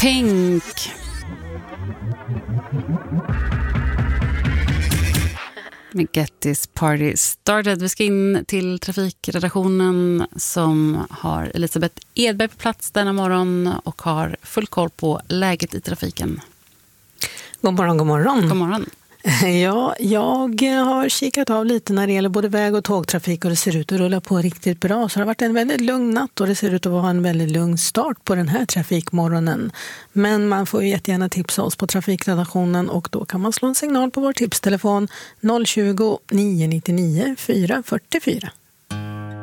Pink. Med Get This Party Started. Vi ska in till trafikredaktionen som har Elisabeth Edberg på plats denna morgon och har full koll på läget i trafiken. God morgon, god morgon. God morgon. Ja, jag har kikat av lite när det gäller både väg- och tågtrafik och det ser ut att rulla på riktigt bra. Så det har varit en väldigt lugn natt och det ser ut att vara en väldigt lugn start på den här trafikmorgonen. Men man får ju jättegärna tipsa oss på trafikredaktionen och då kan man slå en signal på vår tipstelefon 020 999 444.